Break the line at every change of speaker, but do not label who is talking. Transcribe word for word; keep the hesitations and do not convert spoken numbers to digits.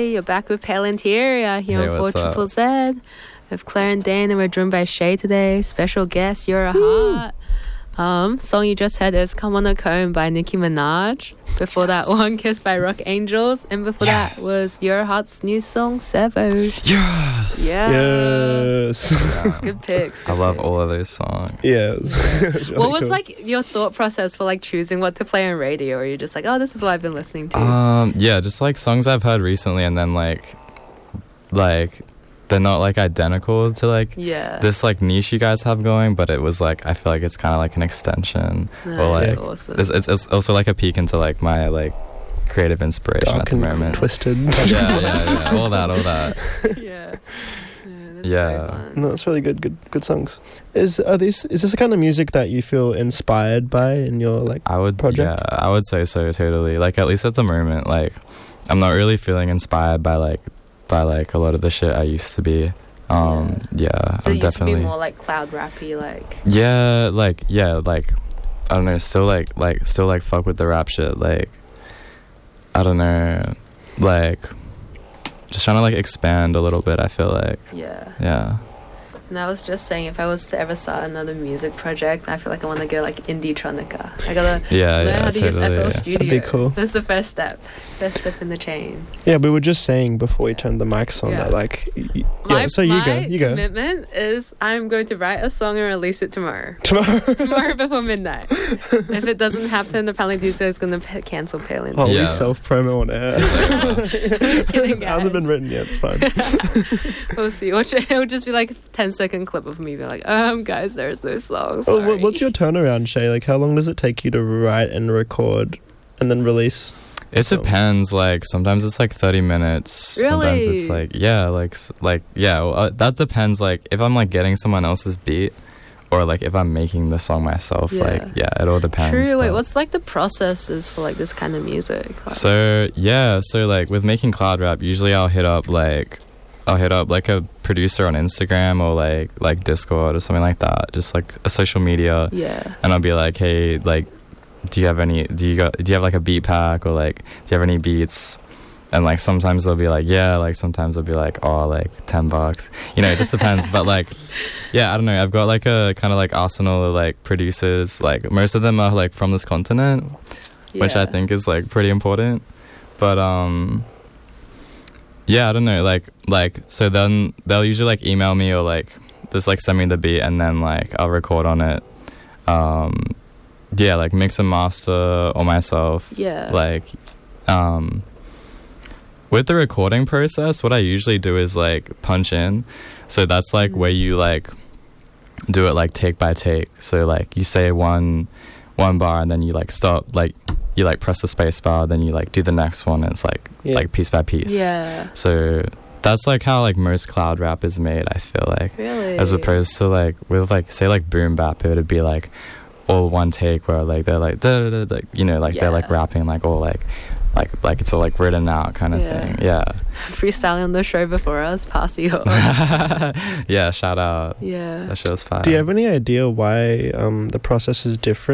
Hey, you're back with Palantiria here
Hey,
on four
what's up?
Triple Z with Claire and Dane, and we're joined by Shay today. Special guest, You're a Heart. Um, song you just heard is Come on a Comb by Nicki Minaj. Before
Yes.
that one, Kissed by Rock Angels. And before
Yes.
that was Your Heart's new song, Servo.
Yes.
Yeah.
Yes.
Yeah.
Good picks.
I
good
love
picks.
all of those songs.
Yeah. It's really
What was
cool.
like your thought process for like choosing what to play on radio? Or you're just like, oh, this is what I've been listening to.
Um, yeah, just like songs I've heard recently, and then like, like, they're not like identical to like
yeah.
this like niche you guys have going, but it was like I feel like it's kind of like an extension,
No,
or
that's
like
awesome.
it's, it's it's also like a peek into like my like creative inspiration
Dark
at the
and
moment.
twisted.
yeah, yeah, yeah, all that, all that.
yeah. Yeah. That's
Yeah.
So fun.
No, that's really good. Good, good songs. Is are these? Is this the kind of music that you feel inspired by in your like?
I would,
project?
yeah, I would say so totally. Like at least at the moment, like I'm not really feeling inspired by like by like a lot of the shit I used to be. Um, yeah,
But
I'm
it used
definitely.
to be more like cloud rappy, like
Yeah, like yeah, like I don't know, still like like still like fuck with the rap shit. Like I don't know, like just trying to like expand a little bit. I feel like
yeah.
yeah.
And I was just saying, if I was to ever start another music project, I feel like I want to go like indie tronica. I gotta
Yeah,
learn
yeah,
how to use F
totally.
L Studio.
That'd be cool.
That's the first step. First step in the chain.
Yeah, we were just saying before we turned the mics on
Yeah.
that like. Y- y-
My,
yeah. So you
my
go. You go.
commitment is I'm going to write a song and release it tomorrow.
Tomorrow.
tomorrow before midnight. If it doesn't happen, apparently D J is going to p- cancel Palin.
Holy
Yeah.
self promo on air.
Kidding,
It hasn't been
guys.
written yet. It's fine.
We'll see. Watch it. It'll just be like a ten second clip of me being like, um, guys, there's those songs.
Oh,
Sorry.
what, what's your turnaround, Shay? Like, how long does it take you to write and record, and then release?
It
So-
depends. Like sometimes it's like thirty minutes. Sometimes
Really?
it's like yeah, like s- like yeah. Well, uh, that depends. Like if I'm like getting someone else's beat, or like if I'm making the song myself.
Yeah.
Like yeah, it all depends.
True. Wait,
but-
what's like the processes for like this kind of music? Like,
So yeah, so like with making cloud rap, usually I'll hit up like I'll hit up like a producer on Instagram or like like Discord or something like that, just like a social media,
yeah.
and I'll be like, hey, like, do you have any? Do you got? Do you have like a beat pack or like do you have any beats? And like sometimes they'll be like, yeah, like sometimes they'll be like, oh, like ten bucks, you know, it just depends. But like, yeah, I don't know. I've got like a kind of like arsenal of like producers. Like most of them are like from this continent, which I
Yeah.
think is like pretty important. But um yeah, I don't know, like like so then they'll usually like email me or like just like send me the beat, and then like I'll record on it. Um yeah, like mix and master or myself.
Yeah.
Like um with the recording process, what I usually do is like punch in. So that's like where you like do it like take by take. So like you say one one bar and then you like stop, like you like press the space bar, then you like do the next one, and it's like
Yeah.
like piece by piece.
Yeah.
So that's like how like most cloud rap is made, I feel like.
Really.
As opposed to like with like say like boom bap, it would be like all one take where like they're like da, da, da, da, you know, like they're like
Yeah.
rapping like all like like like it's all like written out kind of
Yeah.
thing. Yeah.
freestyling on the show before us. Pass yours.
Yeah, shout out.
Yeah.
That show's fire.
Do you have any idea why um, the process is different?